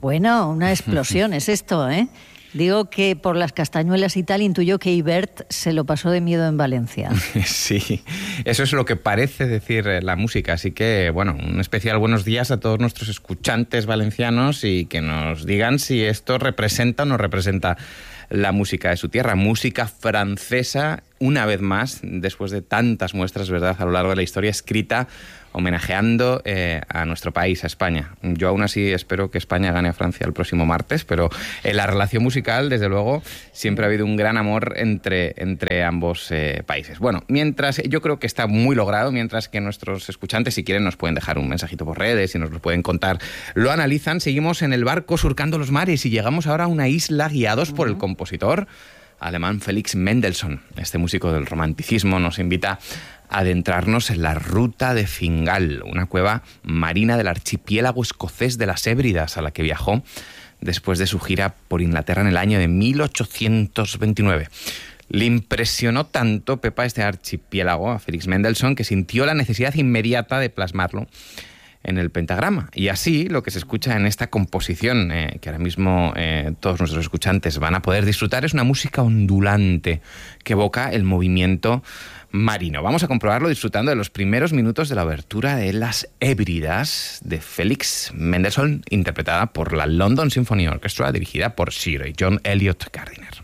Bueno, una explosión es esto, ¿eh? Digo que por las castañuelas y tal intuyo que Ibert se lo pasó de miedo en Valencia. Sí, eso es lo que parece decir la música. Así que, bueno, un especial buenos días a todos nuestros escuchantes valencianos y que nos digan si esto representa o no representa la música de su tierra. Música francesa, una vez más, después de tantas muestras, ¿verdad?, a lo largo de la historia, escrita homenajeando a nuestro país, a España. Yo aún así espero que España gane a Francia el próximo martes, pero en la relación musical, desde luego, siempre ha habido un gran amor entre ambos países. Bueno, mientras yo creo que está muy logrado, mientras que nuestros escuchantes, si quieren, nos pueden dejar un mensajito por redes y nos lo pueden contar, lo analizan. Seguimos en el barco surcando los mares y llegamos ahora a una isla guiados por el compositor alemán Felix Mendelssohn. Este músico del romanticismo nos invita a adentrarnos en la Ruta de Fingal, una cueva marina del archipiélago escocés de las Hébridas, a la que viajó después de su gira por Inglaterra en el año de 1829. Le impresionó tanto, Pepa, este archipiélago a Felix Mendelssohn, que sintió la necesidad inmediata de plasmarlo en el pentagrama. Y así, lo que se escucha en esta composición, que ahora mismo todos nuestros escuchantes van a poder disfrutar, es una música ondulante que evoca el movimiento marino. Vamos a comprobarlo disfrutando de los primeros minutos de la obertura de Las Hébridas de Felix Mendelssohn, interpretada por la London Symphony Orchestra, dirigida por Sir John Eliot Gardiner.